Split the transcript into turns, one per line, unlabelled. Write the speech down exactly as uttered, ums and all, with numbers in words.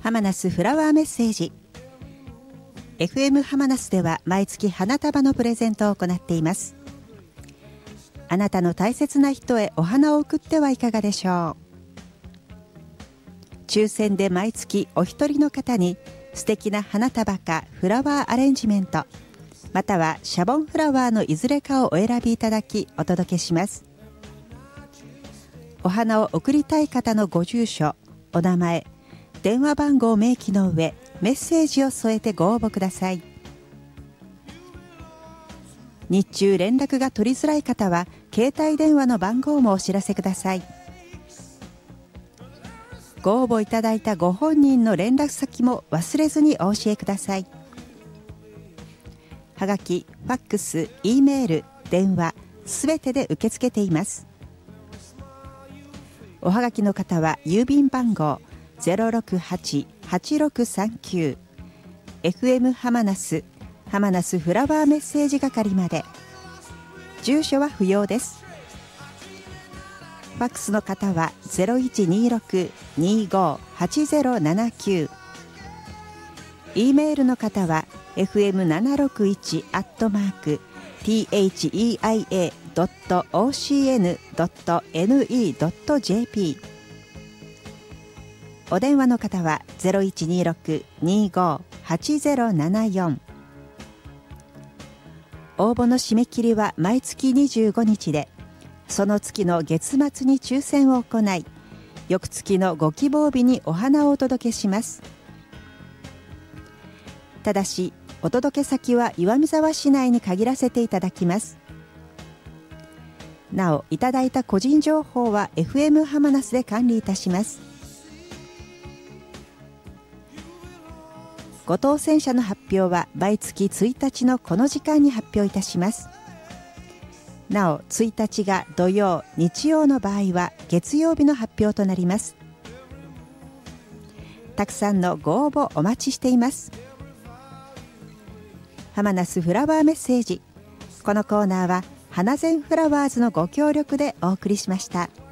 浜那須フラワーメッセージ。 エフエム 浜那須では毎月花束のプレゼントを行っています。あなたの大切な人へお花を贈ってはいかがでしょう。抽選で毎月お一人の方に素敵な花束かフラワーアレンジメント、またはシャボンフラワーのいずれかをお選びいただきお届けします。お花を贈りたい方のご住所、お名前、電話番号を明記の上、メッセージを添えてご応募ください。日中連絡が取りづらい方は携帯電話の番号もお知らせください。ご応募いただいたご本人の連絡先も忘れずにお教えください。はがき、ファックス、Eメール、電話すべてで受け付けています。おはがきの方は郵便番号 ゼロろくはち はちろくさんきゅう エフエム 浜那須浜那須フラワーメッセージ係まで。住所は不要です。ファックスの方は ゼロいちにろく にご はちゼロななきゅう、 E メールの方は エフエムななろくいち アットマーク ティーエイチイーアイエードットオーシーエヌドットエヌイードットジェーピー、 お電話の方は ゼロいちにろく にご はちゼロななよん。 応募の締め切りは毎月にじゅうごにちで、その月の月末に抽選を行い、翌月のご希望日にお花をお届けします。ただしお届け先は岩見沢市内に限らせていただきます。なお、いただいた個人情報は エフエム 浜那須で管理いたします。ご当選者の発表は毎月ついたちのこの時間に発表いたします。なお、ついたちが土曜、日曜の場合は月曜日の発表となります。たくさんのご応募お待ちしています。浜那須フラワーメッセージ。このコーナーは花善フラワーズのご協力でお送りしました。